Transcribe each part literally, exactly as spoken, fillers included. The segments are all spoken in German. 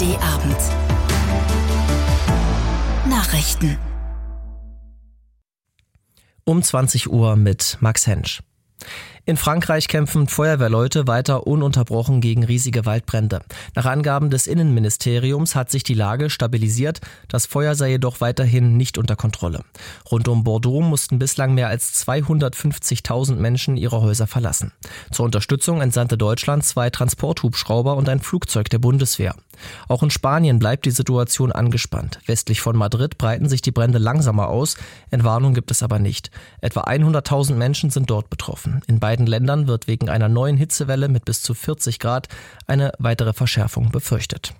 D Abend. Nachrichten. Um zwanzig Uhr mit Max Hensch. In Frankreich kämpfen Feuerwehrleute weiter ununterbrochen gegen riesige Waldbrände. Nach Angaben des Innenministeriums hat sich die Lage stabilisiert, das Feuer sei jedoch weiterhin nicht unter Kontrolle. Rund um Bordeaux mussten bislang mehr als zweihundertfünfzigtausend Menschen ihre Häuser verlassen. Zur Unterstützung entsandte Deutschland zwei Transporthubschrauber und ein Flugzeug der Bundeswehr. Auch in Spanien bleibt die Situation angespannt. Westlich von Madrid breiten sich die Brände langsamer aus, Entwarnung gibt es aber nicht. Etwa hunderttausend Menschen sind dort betroffen. In beiden Ländern wird wegen einer neuen Hitzewelle mit bis zu vierzig Grad eine weitere Verschärfung befürchtet.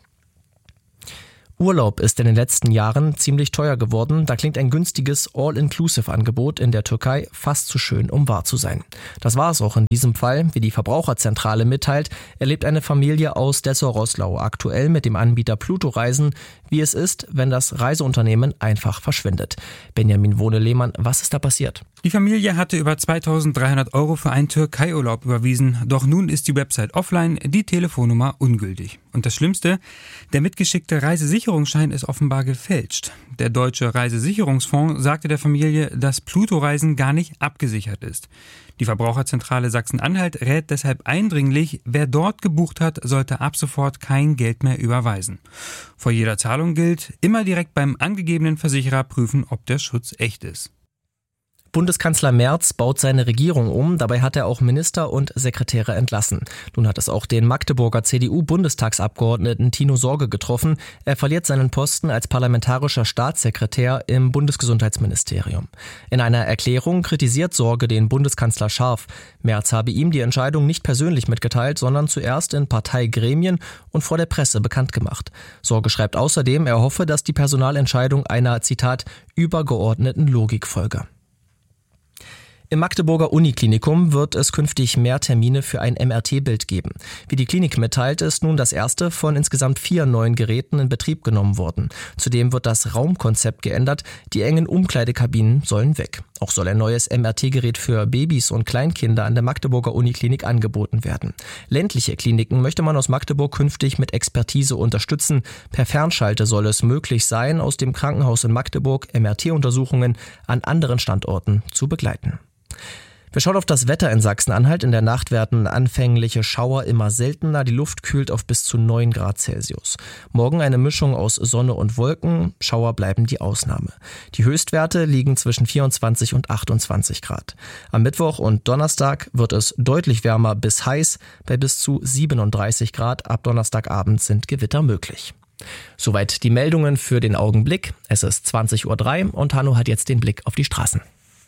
Urlaub ist in den letzten Jahren ziemlich teuer geworden. Da klingt ein günstiges All-Inclusive-Angebot in der Türkei fast zu schön, um wahr zu sein. Das war es auch in diesem Fall. Wie die Verbraucherzentrale mitteilt, erlebt eine Familie aus Dessau-Roßlau aktuell mit dem Anbieter Pluto Reisen, wie es ist, wenn das Reiseunternehmen einfach verschwindet. Benjamin Wohne-Lehmann, was ist da passiert? Die Familie hatte über zweitausenddreihundert Euro für einen Türkei-Urlaub überwiesen. Doch nun ist die Website offline, die Telefonnummer ungültig. Und das Schlimmste, der mitgeschickte Reisesicherungsschein ist offenbar gefälscht. Der Deutsche Reisesicherungsfonds sagte der Familie, dass Pluto-Reisen gar nicht abgesichert ist. Die Verbraucherzentrale Sachsen-Anhalt rät deshalb eindringlich, wer dort gebucht hat, sollte ab sofort kein Geld mehr überweisen. Vor jeder Zahlung gilt, immer direkt beim angegebenen Versicherer prüfen, ob der Schutz echt ist. Bundeskanzler Merz baut seine Regierung um, dabei hat er auch Minister und Sekretäre entlassen. Nun hat es auch den Magdeburger C D U-Bundestagsabgeordneten Tino Sorge getroffen. Er verliert seinen Posten als parlamentarischer Staatssekretär im Bundesgesundheitsministerium. In einer Erklärung kritisiert Sorge den Bundeskanzler scharf. Merz habe ihm die Entscheidung nicht persönlich mitgeteilt, sondern zuerst in Parteigremien und vor der Presse bekannt gemacht. Sorge schreibt außerdem, er hoffe, dass die Personalentscheidung einer, Zitat, übergeordneten Logik folge. Im Magdeburger Uniklinikum wird es künftig mehr Termine für ein M R T-Bild geben. Wie die Klinik mitteilt, ist nun das erste von insgesamt vier neuen Geräten in Betrieb genommen worden. Zudem wird das Raumkonzept geändert, die engen Umkleidekabinen sollen weg. Auch soll ein neues M R T-Gerät für Babys und Kleinkinder an der Magdeburger Uniklinik angeboten werden. Ländliche Kliniken möchte man aus Magdeburg künftig mit Expertise unterstützen. Per Fernschalte soll es möglich sein, aus dem Krankenhaus in Magdeburg M R T-Untersuchungen an anderen Standorten zu begleiten. Wir schauen auf das Wetter in Sachsen-Anhalt. In der Nacht werden anfängliche Schauer immer seltener. Die Luft kühlt auf bis zu neun Grad Celsius. Morgen eine Mischung aus Sonne und Wolken. Schauer bleiben die Ausnahme. Die Höchstwerte liegen zwischen vierundzwanzig und achtundzwanzig Grad. Am Mittwoch und Donnerstag wird es deutlich wärmer bis heiß bei bis zu siebenunddreißig Grad. Ab Donnerstagabend sind Gewitter möglich. Soweit die Meldungen für den Augenblick. Es ist zwanzig Uhr drei und Hanno hat jetzt den Blick auf die Straßen.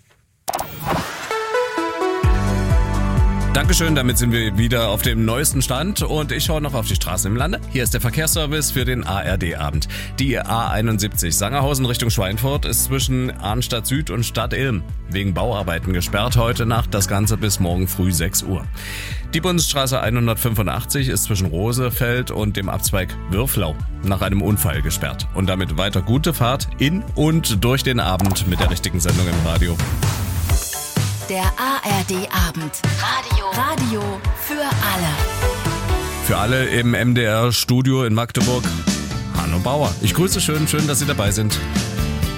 Dankeschön, damit sind wir wieder auf dem neuesten Stand und ich schaue noch auf die Straßen im Lande. Hier ist der Verkehrsservice für den A R D-Abend. Die A einundsiebzig Sangerhausen Richtung Schweinfurt ist zwischen Arnstadt Süd und Stadt Ilm wegen Bauarbeiten gesperrt heute Nacht, das Ganze bis morgen früh sechs Uhr. Die Bundesstraße hundertfünfundachtzig ist zwischen Rosefeld und dem Abzweig Würflau nach einem Unfall gesperrt. Und damit weiter gute Fahrt in und durch den Abend mit der richtigen Sendung im Radio. Der A R D-Abend. Radio. Radio für alle. Für alle im M D R-Studio in Magdeburg, Hanno Bauer. Ich grüße schön, schön, dass Sie dabei sind.